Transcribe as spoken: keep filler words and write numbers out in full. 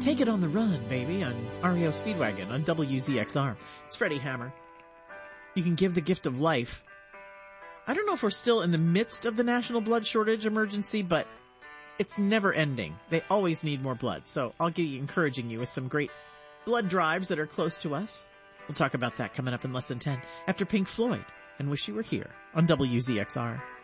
Take It on the Run, baby, on R E O Speedwagon on W Z X R. It's Freddie Hammer. You can give the gift of life. I don't know if we're still in the midst of the national blood shortage emergency, but it's never ending. They always need more blood. So I'll be encouraging you with some great blood drives that are close to us. We'll talk about that coming up in less than ten after Pink Floyd and Wish You Were Here on W Z X R.